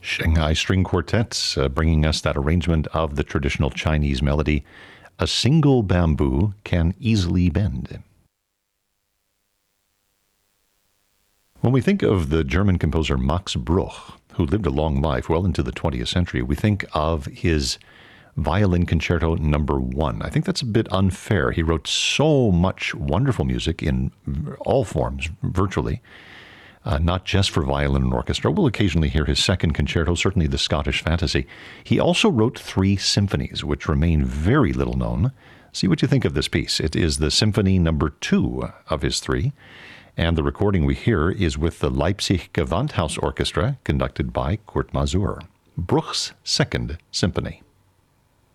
Shanghai String Quartets bringing us that arrangement of the traditional Chinese melody, "A Single Bamboo Can Easily Bend." When we think of the German composer Max Bruch, who lived a long life well into the 20th century, we think of his Violin Concerto Number 1. I think that's a bit unfair. He wrote so much wonderful music in all forms, virtually, not just for violin and orchestra. We'll occasionally hear his second concerto, certainly the Scottish Fantasy. He also wrote 3 symphonies, which remain very little known. See what you think of this piece. It is the Symphony Number 2 of his 3, and the recording we hear is with the Leipzig Gewandhaus Orchestra, conducted by Kurt Masur. Bruch's Second Symphony.